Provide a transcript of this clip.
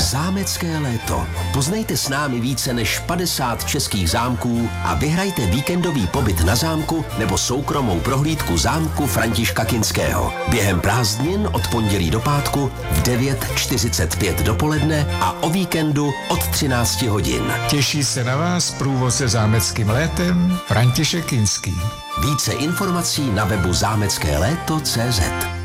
Zámecké léto. Poznejte s námi více než 50 českých zámků a vyhrajte víkendový pobyt na zámku nebo soukromou prohlídku zámku Františka Kinského. Během prázdnin od pondělí do pátku v 9:45 dopoledne a o víkendu od 13 hodin. Těší se na vás průvodce zámeckým létem František Kinský. Více informací na webu zámeckéléto.cz.